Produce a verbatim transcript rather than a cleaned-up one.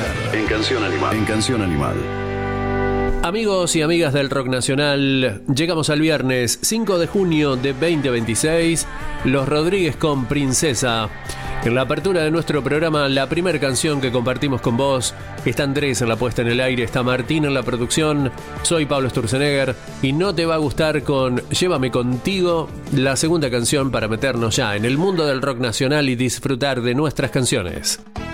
En Canción Animal. En Canción Animal. Amigos y amigas del rock nacional, llegamos al viernes cinco de junio de veinte veintiséis, Los Rodríguez con Princesa. En la apertura de nuestro programa, la primera canción que compartimos con vos, está Andrés en la puesta en el aire, está Martín en la producción, soy Pablo Sturzenegger y no te va a gustar con Llévame Contigo, la segunda canción para meternos ya en el mundo del rock nacional y disfrutar de nuestras canciones.